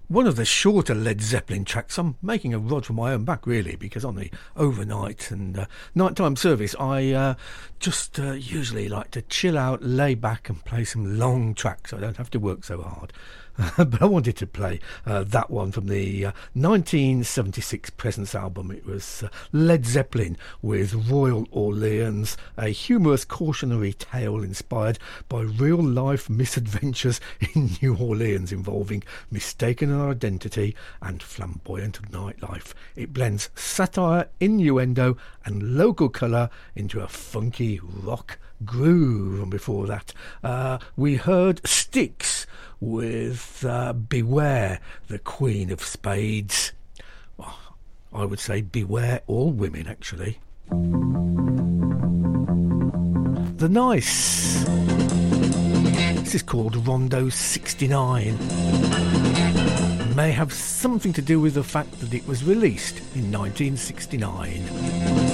One of the shorter Led Zeppelin tracks. I'm making a rod for my own back, really, because on the overnight and nighttime service, I just usually like to chill out, lay back and play some long tracks so I don't have to work so hard. But I wanted to play that one from the 1976 Presence album. It was Led Zeppelin with Royal Orleans, a humorous cautionary tale inspired by real-life misadventures in New Orleans involving mistaken identity and flamboyant nightlife. It blends satire, innuendo and local colour into a funky rock groove. And before that, we heard Styx with Beware, the Queen of Spades. Well, I would say beware all women, actually. The Nice. This is called Rondo 69. May have something to do with the fact that it was released in 1969.